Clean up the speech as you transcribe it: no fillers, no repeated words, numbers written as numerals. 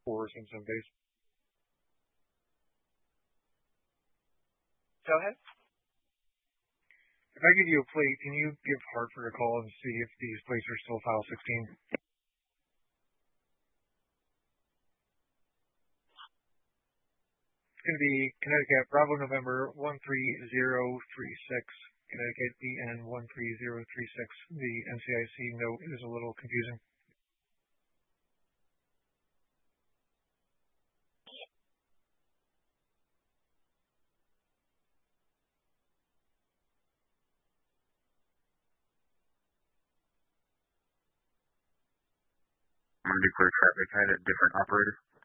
for Simpson Base. Go ahead. If I give you a plate, can you give Hartford a call and see if these plates are still file 16? It's going to be Connecticut Bravo November 13036. Connecticut DN 13036. The NCIC note is a little confusing. I'm going to declare traffic. I had a different operator.